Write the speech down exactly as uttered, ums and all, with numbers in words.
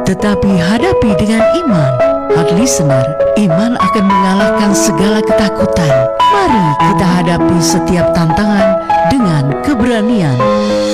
tetapi hadapi dengan iman. Heart listener, iman akan mengalahkan segala ketakutan. Mari kita hadapi setiap tantangan dengan keberanian.